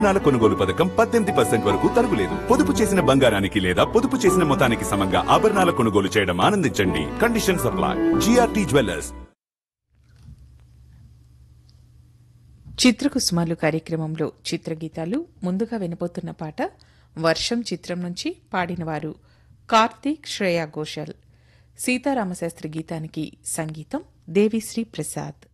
ఆభరణాల కొనుగోలు పథకం 18% వరకు తరుగులేదు. పొదుపు చేసిన బంగారానికి లేదా పొదుపు చేసిన మొత్తానికి సమంగా ఆభరణాల కొనుగోలు చేయడం ఆనందించండి. Condition supply. GRT jewellers. చిత్రకుసుమాలు కార్యక్రమంలో చిత్రగీతాలు ముందుగా వినబోతున్న పాట వర్షం చిత్రం నుంచి పాడినవారు కార్తీక్, శ్రేయా ఘోషల్. సీతారామశాస్త్రి గీతానికి సంగీతం దేవిశ్రీ ప్రసాద్.